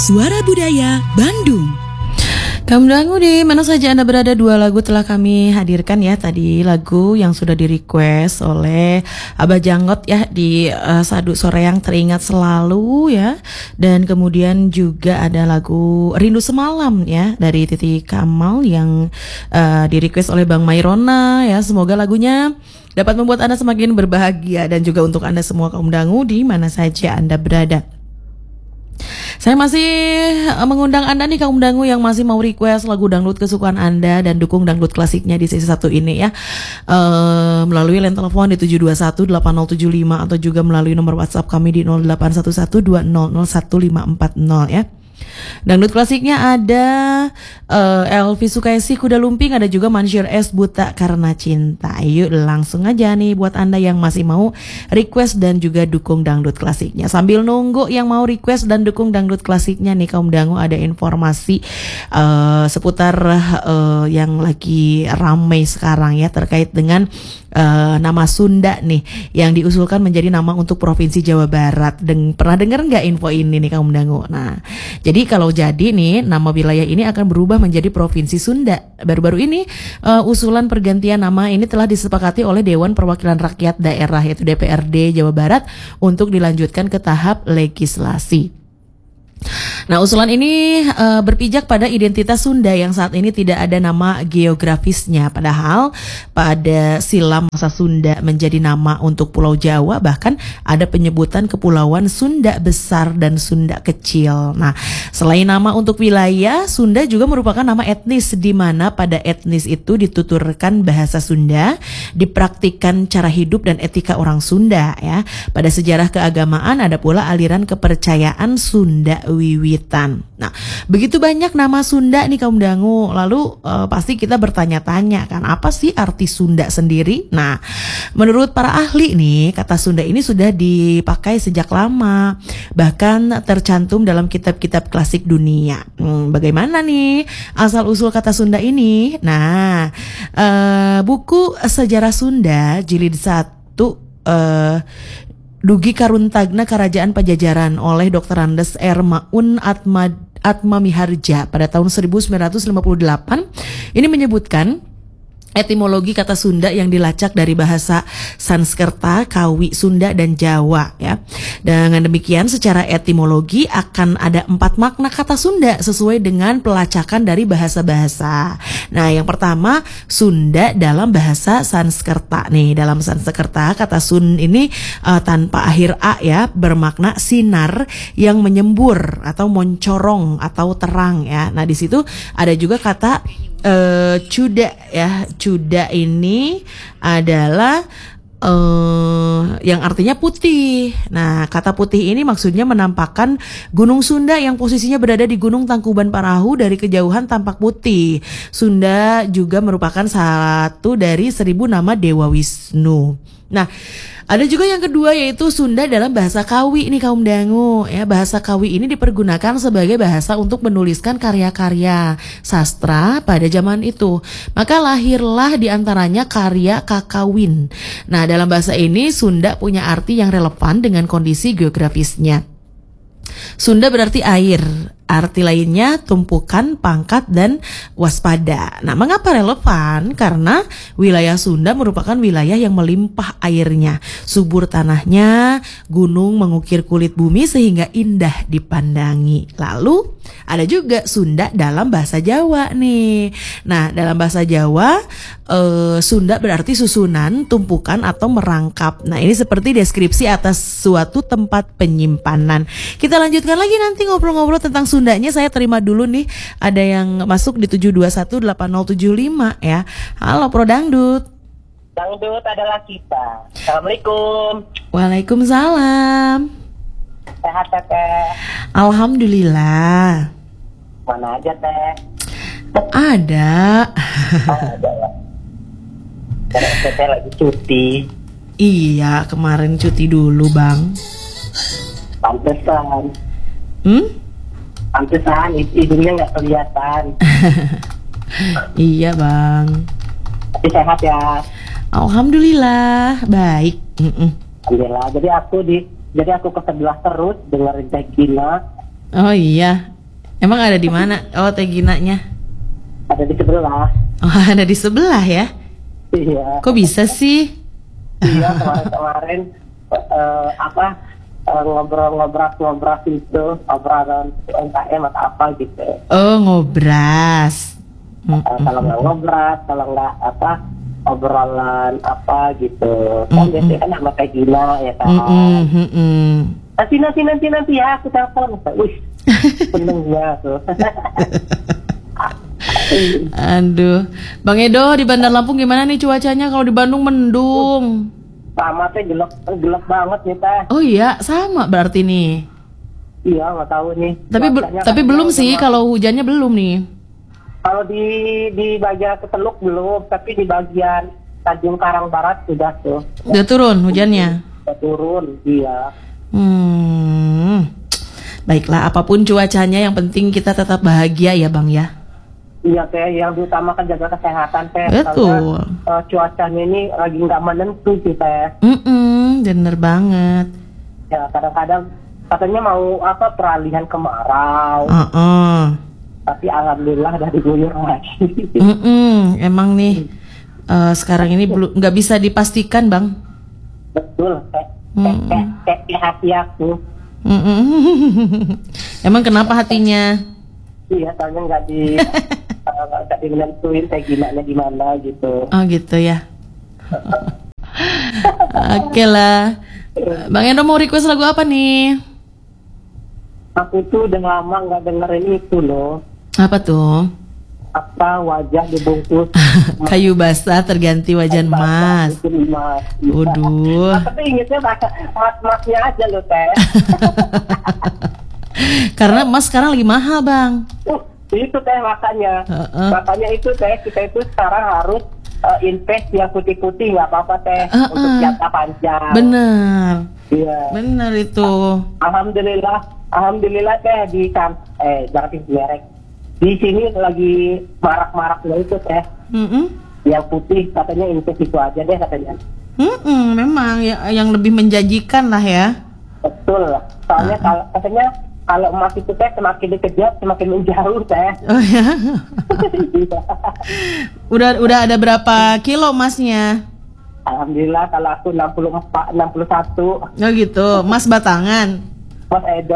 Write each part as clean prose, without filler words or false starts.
Suara Budaya Bandung. Kaum dangu di mana saja Anda berada, dua lagu telah kami hadirkan ya. Tadi lagu yang sudah di-request oleh Abah Janggot ya di Sadu Sore Yang Teringat Selalu ya. Dan kemudian juga ada lagu Rindu Semalam ya dari Titi Kamal yang di-request oleh Bang Mairona ya. Semoga lagunya dapat membuat Anda semakin berbahagia dan juga untuk Anda semua kaum dangu di mana saja Anda berada. Saya masih mengundang Anda nih kaum dangu yang masih mau request lagu dangdut kesukaan Anda dan dukung dangdut klasiknya di sesi 1 ini ya. Melalui line telepon di 721-8075 atau juga melalui nomor WhatsApp kami di 0811-2001-540 ya. Dangdut klasiknya ada Elvi Sukaisi Kuda Lumping, ada juga Mansyur S Buta Karena Cinta. Yuk langsung aja nih buat Anda yang masih mau request dan juga dukung dangdut klasiknya. Sambil nunggu yang mau request dan dukung dangdut klasiknya nih kaum dangu, ada informasi seputar yang lagi ramai sekarang ya terkait dengan nama Sunda nih yang diusulkan menjadi nama untuk Provinsi Jawa Barat. Pernah dengar nggak info ini nih kaum dangu? Nah, jadi kalau jadi nih nama wilayah ini akan berubah menjadi Provinsi Sunda. Baru-baru ini usulan pergantian nama ini telah disepakati oleh Dewan Perwakilan Rakyat Daerah yaitu DPRD Jawa Barat untuk dilanjutkan ke tahap legislasi. Nah, usulan ini berpijak pada identitas Sunda yang saat ini tidak ada nama geografisnya. Padahal pada silam masa Sunda menjadi nama untuk Pulau Jawa, bahkan ada penyebutan kepulauan Sunda Besar dan Sunda Kecil. Nah, selain nama untuk wilayah, Sunda juga merupakan nama etnis di mana pada etnis itu dituturkan bahasa Sunda, dipraktikkan cara hidup dan etika orang Sunda ya. Pada sejarah keagamaan ada pula aliran kepercayaan Sunda Wiwitan. Nah, begitu banyak nama Sunda nih kaum dangu. Lalu pasti kita bertanya-tanya kan, apa sih arti Sunda sendiri? Nah, menurut para ahli nih, kata Sunda ini sudah dipakai sejak lama, bahkan tercantum dalam kitab-kitab klasik dunia. Bagaimana nih asal-usul kata Sunda ini? Nah, buku Sejarah Sunda jilid 1 Dugi Karuntagna Kerajaan Pajajaran oleh Dr. Andes R. Maun Atmamiharja pada tahun 1958 ini menyebutkan etimologi kata Sunda yang dilacak dari bahasa Sanskerta, Kawi, Sunda, dan Jawa ya. Dengan demikian secara etimologi akan ada 4 makna kata Sunda sesuai dengan pelacakan dari bahasa-bahasa. Nah, yang pertama Sunda dalam bahasa Sanskerta nih. Dalam Sanskerta kata Sun ini tanpa akhir a ya, bermakna sinar yang menyembur atau mencorong atau terang ya. Nah, di situ ada juga kata cuda ya. Cuda ini adalah yang artinya putih. Nah, kata putih ini maksudnya menampakkan Gunung Sunda yang posisinya berada di Gunung Tangkuban Parahu dari kejauhan tampak putih. Sunda juga merupakan satu dari 1000 nama Dewa Wisnu. Nah, ada juga yang kedua yaitu Sunda dalam bahasa Kawi nih kaum dangu ya. Bahasa Kawi ini dipergunakan sebagai bahasa untuk menuliskan karya-karya sastra pada zaman itu. Maka lahirlah diantaranya karya Kakawin. Nah, dalam bahasa ini Sunda punya arti yang relevan dengan kondisi geografisnya. Sunda berarti air, arti lainnya tumpukan, pangkat, dan waspada. Nah, mengapa relevan? Karena wilayah Sunda merupakan wilayah yang melimpah airnya, subur tanahnya, gunung mengukir kulit bumi sehingga indah dipandangi. Lalu ada juga Sunda dalam bahasa Jawa nih. Nah, dalam bahasa Jawa Sunda berarti susunan, tumpukan, atau merangkap. Nah, ini seperti deskripsi atas suatu tempat penyimpanan. Kita lanjutkan lagi nanti ngobrol-ngobrol tentang Sundanya. Saya terima dulu nih, ada yang masuk di 7218075 ya. Halo Pro Dangdut. Dangdut adalah kita. Assalamualaikum. Waalaikumsalam. Sehat Teh? Alhamdulillah. Mana aja Teh? Ada. Ada ya. Karena Teh lagi cuti. Iya, kemarin cuti dulu Bang. Pantesan. Pantesan hidungnya nggak kelihatan. Iya Bang. Tapi sehat ya. Alhamdulillah baik. Alhamdulillah. Jadi aku ke sebelah terus dengerin Teh Gina Oh iya. Emang ada di mana? Oh, Teh Ginanya. Ada di sebelah. Oh, ada di sebelah ya. Iya. Kok bisa sih? Iya, kemarin ngobrol itu, obrolan UMKM atau apa gitu. Oh, ngobras. Kalau nggak ngobras, kalau nggak obrolan apa gitu. Kan biasanya kan sama kayak Gina ya kan. Nanti ya aku telepon. Wih, senengnya tuh. Aduh, Bang Edo di Bandar Lampung gimana nih cuacanya? Kalau di Bandung mendung. Sama teh gelap banget nih teh. Oh iya, sama berarti nih. Iya, nggak tahu nih. Tapi belum sih, kalau hujannya belum nih. Kalau di bagian Keteluk belum, tapi di bagian Tanjung Karang Barat sudah tuh. Udah turun hujannya. Udah turun, iya. Baiklah, apapun cuacanya yang penting kita tetap bahagia ya Bang ya. Iya teh, yang diutamakan jaga kesehatan teh. Betul. Karena, cuacanya ini lagi nggak menentu sih teh. Bener banget. Ya kadang-kadang katanya mau peralihan kemarau. Tapi alhamdulillah udah diguyur lagi. Emang nih sekarang ini belum nggak bisa dipastikan Bang. Betul teh. Kayak hati aku. Emang kenapa hatinya? Iya, soalnya nggak dimenentuin kayak gimana gitu. Oh gitu ya. Oke lah. Bang Edo mau request lagu apa nih? Aku tuh udah lama nggak dengerin itu loh. Apa tuh? Wajah dibungkus kayu basah terganti wajan emas. Waduh. Tapi ingetnya mas-masnya aja loh teh. Karena emas sekarang lagi mahal Bang. Itu teh makanya. Makanya itu teh kita itu sekarang harus invest yang putih-putih nggak apa-apa teh untuk jangka panjang. Bener. Iya. Bener itu. Alhamdulillah teh jangan merek. Di sini lagi marak-maraknya itu teh. Yang putih katanya invest itu aja deh katanya. Memang yang lebih menjanjikan lah ya. Betul. Soalnya katanya kalau emas itu teh semakin dikejar semakin menjauh teh. Oh ya. Udah ada berapa kilo emasnya? Alhamdulillah kalau aku 61. Oh gitu, emas batangan. Mas Edo.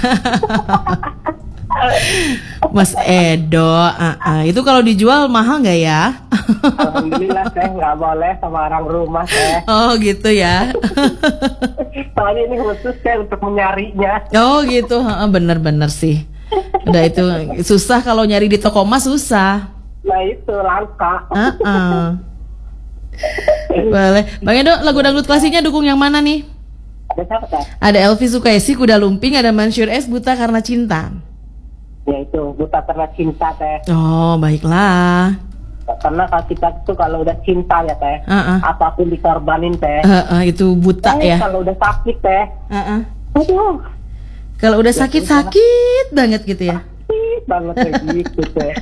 Mas Edo, itu kalau dijual mahal nggak ya? Alhamdulillah teh nggak boleh sama orang rumah teh. Oh gitu ya. Soalnya ini khusus teh untuk menyarinya. Oh gitu, bener-bener sih. Udah itu susah kalau nyari di toko emas susah. Nah itu langka. Boleh, Bang Edo lagu dangdut klasiknya dukung yang mana nih? Ada siapa teh? Ada Elvi Sukaisi Kuda Lumping, ada Mansyur S Buta Karena Cinta. Ya itu Buta Karena Cinta teh. Oh baiklah. Karena kalau kita tuh kalau udah cinta ya teh, apapun dikorbanin teh. Itu buta ya. Kalau udah sakit teh, aduh. Kalau udah sakit banget gitu ya. Sakit banget kayak gitu teh.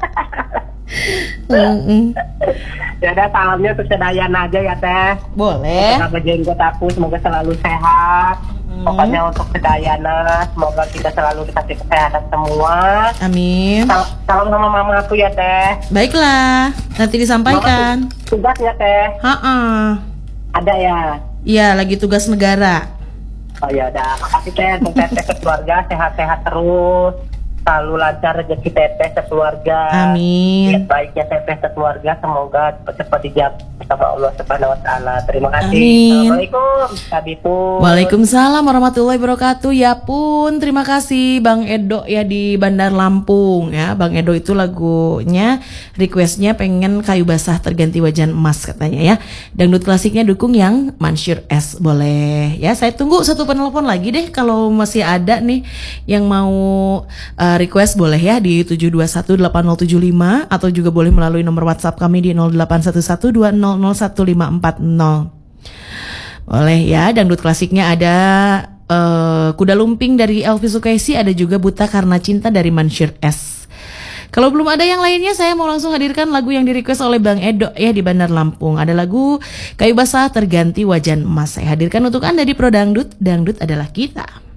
Ya udah salamnya untuk Sedayana aja ya teh. Boleh. Untuk jenggot aku semoga selalu sehat. Pokoknya untuk Sedayana semoga kita selalu dikasih kesehatan semua. Amin. Salam sama mama aku ya teh. Baiklah, nanti disampaikan. Tugasnya teh. Ada ya. Iya, lagi tugas negara. Oh ya udah, makasih teh untuk teteh keluarga sehat-sehat terus. Selalu lancar rezeki teteh sekeluarga. Amin. Baiknya teteh sekeluarga semoga cepat dijawab sama Allah Subhanahu wa taala. Terima kasih. Amin. Assalamualaikum. Kabipun. Waalaikumsalam warahmatullahi wabarakatuh. Ya pun, terima kasih Bang Edo ya di Bandar Lampung ya. Bang Edo itu lagunya requestnya pengen kayu basah terganti wajan emas katanya ya. Dangdut klasiknya dukung yang Mansyur S. Boleh ya. Saya tunggu satu penelpon lagi deh kalau masih ada nih yang mau request boleh ya di 7218075 atau juga boleh melalui nomor WhatsApp kami di 081120011540. Boleh ya, dangdut klasiknya ada Kuda Lumping dari Elvi Sukaisi, ada juga Buta Karena Cinta dari Mansyur S. Kalau belum ada yang lainnya, saya mau langsung hadirkan lagu yang di-request oleh Bang Edo ya di Bandar Lampung. Ada lagu Kayu Basah Terganti Wajan Emas. Saya hadirkan untuk Anda di Pro Dangdut. Dangdut adalah kita.